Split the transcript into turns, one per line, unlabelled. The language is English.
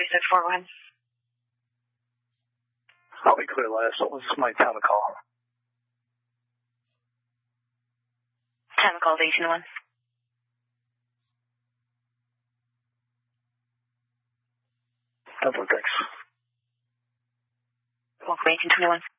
3641.
I'll be clear last. What was my time of call?
Time of call is 1801.
Thanks.
Welcome 1821.